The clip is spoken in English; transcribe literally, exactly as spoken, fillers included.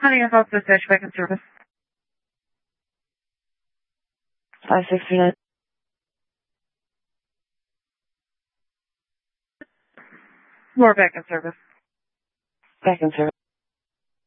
Honey, I thought this dash back in service. five six three nine. More back in service. Back in service.